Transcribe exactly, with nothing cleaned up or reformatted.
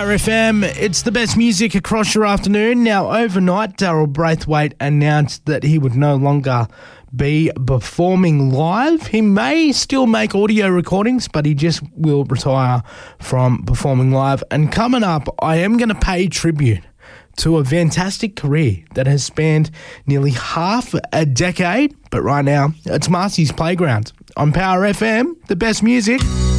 Power F M, it's the best music across your afternoon. Now, overnight, Daryl Braithwaite announced that he would no longer be performing live. He may still make audio recordings, but he just will retire from performing live. And coming up, I am going to pay tribute to a fantastic career that has spanned nearly half a decade. But right now, it's Marcy's Playground on Power F M, the best music.